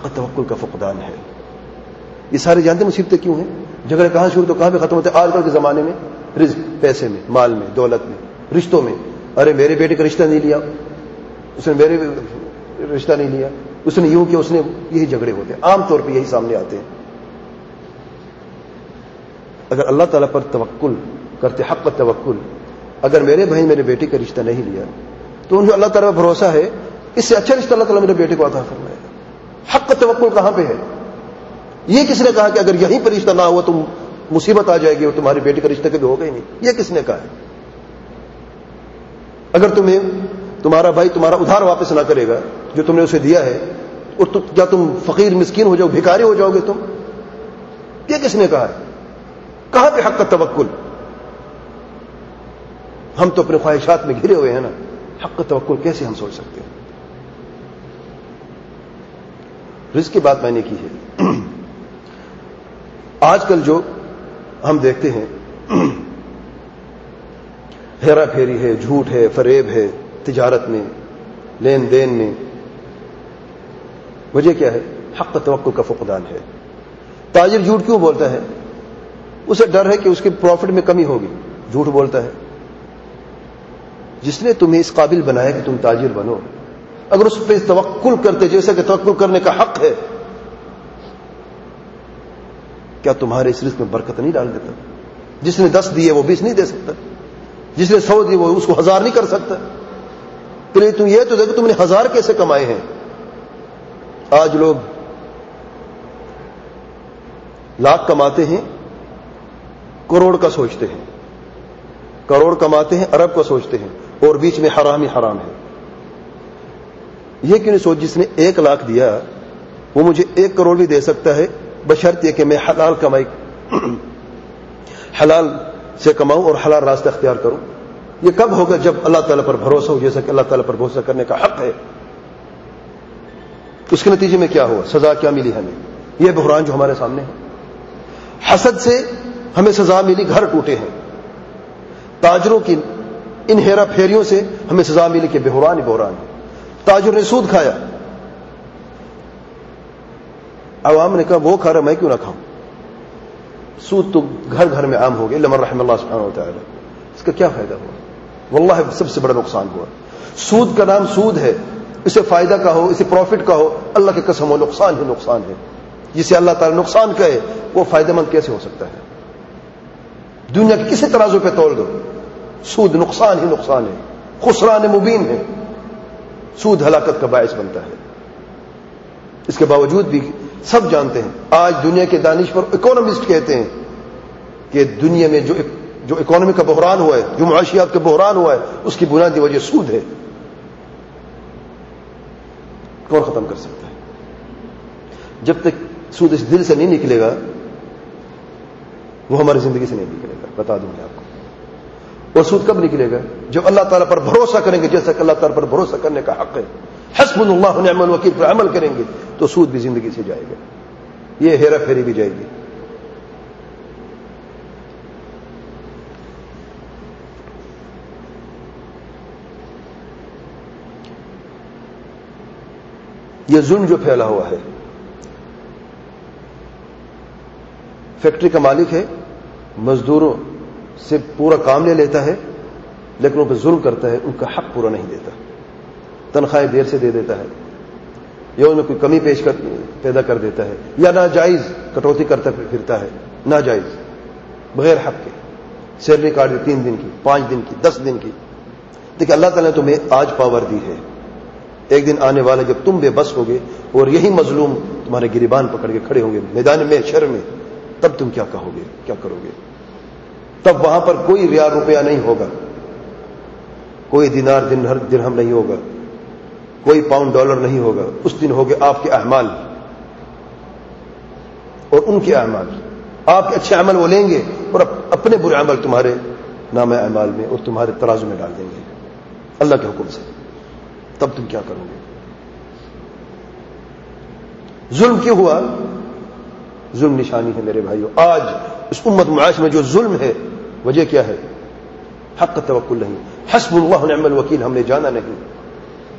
حق توکل کا فقدان ہے. یہ سارے جانتے ہیں مصیبتیں کیوں ہیں؟ جھگڑے کہاں شروع تو کہاں پہ ختم ہوتے ہیں؟ آج کل کے زمانے میں رزق، پیسے میں، مال میں، دولت میں، رشتوں میں. ارے میرے بیٹے کا رشتہ نہیں لیا، اس نے میرے رشتہ نہیں لیا، اس نے یوں کیا، اس نے. یہی جھگڑے ہوتے ہیں، عام طور پہ یہی سامنے آتے ہیں. اگر اللہ تعالیٰ پر توکل کرتے، حق توکل، اگر میرے بھائی میرے بیٹے کا رشتہ نہیں لیا تو ان کو اللہ تعالیٰ پر بھروسہ ہے اس سے اچھا رشتہ اللہ تعالیٰ میرے بیٹے کو عطا فرمائے گا. حق توکل کہاں پہ ہے؟ یہ کس نے کہا کہ اگر یہیں پر رشتہ نہ ہوا تو مصیبت آ جائے گی اور تمہارے بیٹے کا رشتہ کبھی ہوگا ہی نہیں؟ یہ کس نے کہا ہے؟ اگر تمہیں تمہارا بھائی تمہارا ادھار واپس نہ کرے گا جو تم نے اسے دیا ہے، اور کیا تم فقیر مسکین ہو جاؤ، بھکاری ہو جاؤ گے تم؟ یہ کس نے کہا ہے؟ کہاں پہ حق کا توکل؟ ہم تو اپنے خواہشات میں گھرے ہوئے ہیں نا. حق کا توکل کیسے ہم سوچ سکتے ہیں؟ رزق کی بات میں نے کی ہے. آج کل جو ہم دیکھتے ہیں ہیرا پھیری ہے، جھوٹ ہے، فریب ہے تجارت میں، لین دین میں. وجہ کیا ہے؟ حق کا توکل کا فقدان ہے. تاجر جھوٹ کیوں بولتا ہے؟ اسے ڈر ہے کہ اس کے پروفٹ میں کمی ہوگی، جھوٹ بولتا ہے. جس نے تمہیں اس قابل بنایا کہ تم تاجر بنو، اگر اس پہ توکل کرتے جیسا کہ توکل کرنے کا حق ہے، کیا تمہارے اس رزق میں برکت نہیں ڈال دیتا؟ جس نے 10 دیے وہ 20 نہیں دے سکتا، جس نے 100 دیے وہ اس کو 1000 نہیں کر سکتا. پہلے تم یہ تو دیکھو تم نے 1000 کیسے کمائے ہیں. آج لوگ لاکھ کماتے ہیں، کروڑ کا سوچتے ہیں، کروڑ کماتے ہیں، ارب کا سوچتے ہیں، اور بیچ میں حرام ہی حرام ہے. یہ کیوں نہیں سوچ جس نے 1 لاکھ دیا وہ مجھے 1 کروڑ بھی دے سکتا ہے، بشرط یہ کہ میں حلال کمائی، حلال سے کماؤں اور حلال راستہ اختیار کروں. یہ کب ہوگا؟ جب اللہ تعالیٰ پر بھروسہ ہو، جیسا کہ اللہ تعالیٰ پر بھروسہ کرنے کا حق ہے. اس کے نتیجے میں کیا ہوا؟ سزا کیا ملی ہمیں؟ یہ بحران جو ہمارے سامنے ہے. حسد سے ہمیں سزا ملی، گھر ٹوٹے ہیں. تاجروں کی ان ہیرا پھیریوں سے ہمیں سزا ملی کہ بحران ہی بحران ہے. تاجر نے سود کھایا، عوام نے کہا وہ کھا رہا میں کیوں نہ کھاؤں. سود تو گھر گھر میں عام ہو گیا، لمن رحم اللہ سبحانہ وتعالی. اس کا کیا فائدہ ہوا؟ واللہ سب سے بڑا نقصان ہوا. سود کا نام سود ہے، اسے فائدہ کا ہو، اسے پروفٹ کا ہو، اللہ کی قسم ہو نقصان ہی نقصان ہے. جسے اللہ تعالی نقصان کہے وہ فائدہ مند کیسے ہو سکتا ہے؟ دنیا کے کسی ترازو پہ تول دو، سود نقصان ہی نقصان ہے، خسران مبین ہے. سود ہلاکت کا باعث بنتا ہے. اس کے باوجود بھی سب جانتے ہیں. آج دنیا کے دانشور اکونومسٹ کہتے ہیں کہ دنیا میں جو اکانومی کا بحران ہوا ہے، جو معاشیات کا بحران ہوا ہے، اس کی بنیادی وجہ سود ہے. کون ختم کر سکتا ہے؟ جب تک سود اس دل سے نہیں نکلے گا وہ ہماری زندگی سے نہیں نکلے گا. بتا دوں میں آپ کو. اور سود کب نکلے گا؟ جب اللہ تعالیٰ پر بھروسہ کریں گے، جیسا کہ اللہ تعالیٰ پر بھروسہ کرنے کا حق ہے. حسبنا اللہ نعم الوکیل پر عمل کریں گے تو سود بھی زندگی سے جائے گا، یہ ہیرا پھیری بھی جائے گی. یہ ظلم جو پھیلا ہوا ہے، فیکٹری کا مالک ہے، مزدوروں سے پورا کام لے لیتا ہے لیکن ان پہ ظلم کرتا ہے، ان کا حق پورا نہیں دیتا. تنخواہیں دیر سے دے دیتا ہے، یا ان میں کوئی کمی پیدا کر دیتا ہے، یا ناجائز کٹوتی کرتا پھرتا ہے، ناجائز بغیر حق کے. سیلری کاٹ دی 3 دن کی، 5 دن کی، 10 دن کی. دیکھیں اللہ تعالیٰ نے تمہیں آج پاور دی ہے، ایک دن آنے والا جب تم بے بس ہوگے اور یہی مظلوم تمہارے گریبان پکڑ کے کھڑے ہوں گے میدان میں شر میں، تب تم کیا کہو گے، کیا کرو گے؟ تب وہاں پر کوئی ریال روپیہ نہیں ہوگا، کوئی دینار درہم نہیں ہوگا، کوئی پاؤنڈ ڈالر نہیں ہوگا. اس دن ہوگے آپ کے اعمال اور ان کے اعمال. آپ کے اچھے عمل وہ لیں گے اور اپنے برے عمل تمہارے نام اعمال میں اور تمہارے ترازو میں ڈال دیں گے اللہ کے حکم سے. تب تم کیا کرو گے؟ ظلم کیوں ہوا؟ ظلم نشانی ہے میرے بھائیوں. آج اس امت معاش میں جو ظلم ہے، وجہ کیا ہے؟ حق کا توکل نہیں. حسب اللہ نعم الوکیل ہم نے جانا نہیں.